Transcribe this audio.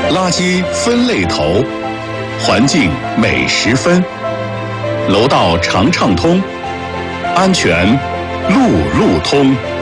垃圾分类头，环境每10分。楼道常畅通，安全路路通。